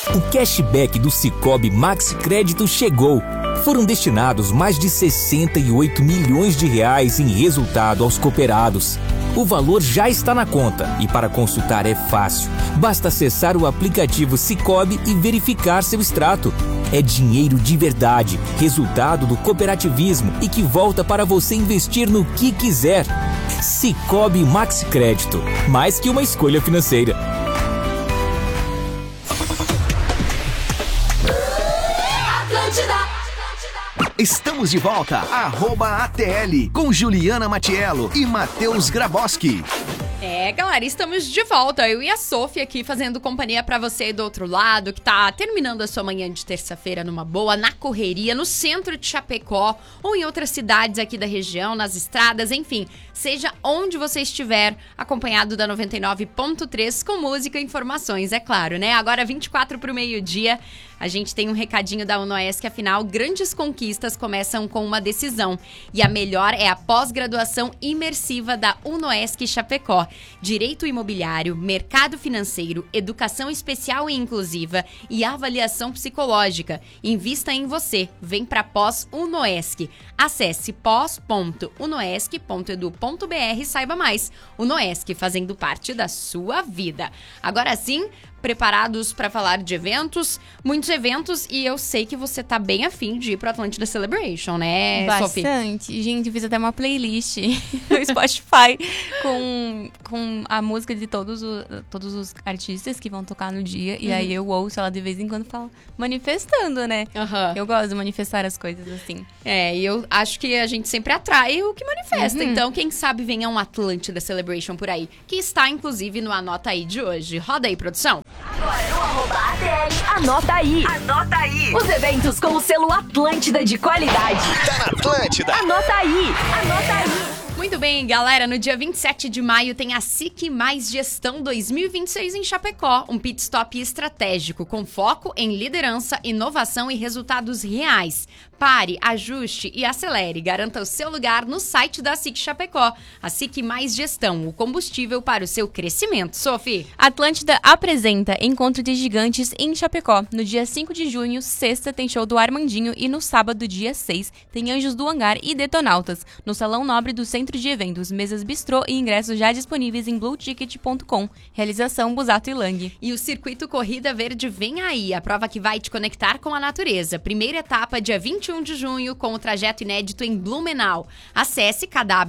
O cashback do Sicoob Maxi Crédito chegou. Foram destinados mais de 68 milhões de reais em resultado aos cooperados. O valor já está na conta e para consultar é fácil. Basta acessar o aplicativo Sicoob e verificar seu extrato. É dinheiro de verdade, resultado do cooperativismo e que volta para você investir no que quiser. Sicoob Maxi Crédito, mais que uma escolha financeira. Estamos de volta, @ATL, com Juliana Matiello e Matheus Graboski. Galera, estamos de volta. Eu e a Sophie aqui fazendo companhia pra você aí do outro lado, que tá terminando a sua manhã de terça-feira numa boa, na correria, no centro de Chapecó ou em outras cidades aqui da região, nas estradas, enfim, seja onde você estiver, acompanhado da 99.3 com música e informações, é claro, né? Agora 24 pro meio-dia, a gente tem um recadinho da UnoESC, afinal, grandes conquistas começam com uma decisão. E a melhor é a pós-graduação imersiva da UnoESC Chapecó. Direito imobiliário, mercado financeiro, educação especial e inclusiva e avaliação psicológica. Invista em você. Vem pra pós UnoESC. Acesse pós.unoesc.edu.br e saiba mais. UnoESC, fazendo parte da sua vida. Agora sim, preparados para falar de eventos, muitos eventos, e eu sei que você tá bem afim de ir pro Atlântida Celebration, né, Sophie? Bastante. Gente, fiz até uma playlist no Spotify com a música de todos os artistas que vão tocar no dia, e aí eu ouço ela de vez em quando e falo, manifestando, né? Eu gosto de manifestar as coisas assim. E eu acho que a gente sempre atrai o que manifesta, então quem sabe venha um Atlântida Celebration por aí, que está inclusive no Anota Aí de hoje. Roda aí, produção. Agora no @ATL, anota aí. Anota aí. Os eventos com o selo Atlântida de qualidade. Tá na Atlântida. Anota aí. Anota aí. Muito bem, galera, no dia 27 de maio tem a SIC Mais Gestão 2026 em Chapecó, um pit stop estratégico com foco em liderança, inovação e resultados reais. Pare, ajuste e acelere. Garanta o seu lugar no site da SIC Chapecó. A SIC Mais Gestão, o combustível para o seu crescimento. Sophie. Atlântida apresenta Encontro de Gigantes em Chapecó. No dia 5 de junho, sexta, tem show do Armandinho e no sábado, dia 6, tem Anjos do Hangar e Detonautas. No Salão Nobre do Centro de Eventos, mesas bistrô e ingressos já disponíveis em blueticket.com. Realização Busato e Lang. E o Circuito Corrida Verde vem aí, a prova que vai te conectar com a natureza. Primeira etapa, dia 21 de junho, com o trajeto inédito em Blumenau. Acesse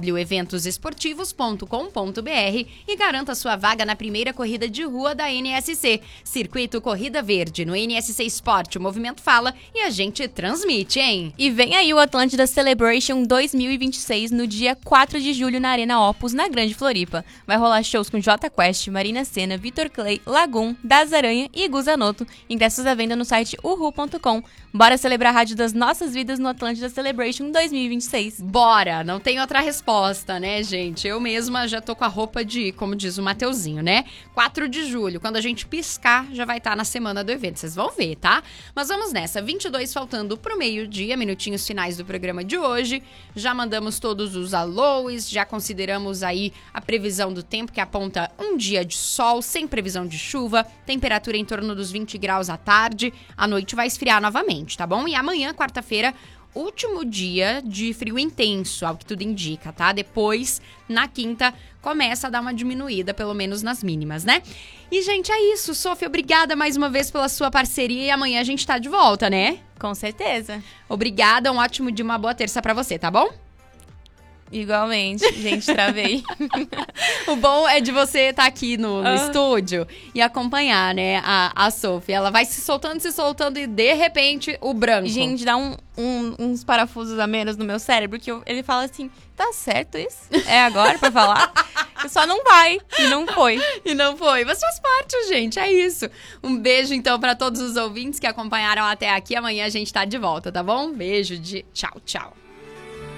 kweventosesportivos.com.br e garanta sua vaga na primeira corrida de rua da NSC. Circuito Corrida Verde, no NSC Sport, o movimento fala e a gente transmite, hein? E vem aí o Atlântida Celebration 2026 no dia 4 de julho na Arena Opus, na Grande Floripa. Vai rolar shows com Jota Quest, Marina Sena, Vitor Clay, Lagoon, Das Aranha e Guzanoto. Ingressos à venda no site uhu.com. Bora celebrar a rádio das nossas vidas no Atlântida Celebration 2026. Bora! Não tem outra resposta, né, gente? Eu mesma já tô com a roupa de, como diz o Mateuzinho, né? 4 de julho, quando a gente piscar, já vai estar na semana do evento. Vocês vão ver, tá? Mas vamos nessa. 22 faltando pro meio-dia, minutinhos finais do programa de hoje. Já mandamos todos os alôs, já consideramos aí a previsão do tempo, que aponta um dia de sol, sem previsão de chuva, temperatura em torno dos 20 graus à tarde. À noite vai esfriar novamente, tá bom? E amanhã, quarta-feira, último dia de frio intenso, ao que tudo indica, tá? Depois, na quinta, começa a dar uma diminuída, pelo menos nas mínimas, né? E, gente, é isso. Sophie, obrigada mais uma vez pela sua parceria e amanhã a gente tá de volta, né? Com certeza. Obrigada, um ótimo dia, uma boa terça pra você, tá bom? Igualmente, gente, travei. O bom é de você estar aqui no estúdio e acompanhar, né, a Sophie. Ela vai se soltando e de repente o branco. Gente, dá uns parafusos a menos no meu cérebro que ele fala assim, tá certo isso? É agora pra falar? Só não vai. E não foi. E não foi. Mas faz parte, gente. É isso. Um beijo, então, pra todos os ouvintes que acompanharam até aqui. Amanhã a gente tá de volta, tá bom? Beijo de tchau, tchau.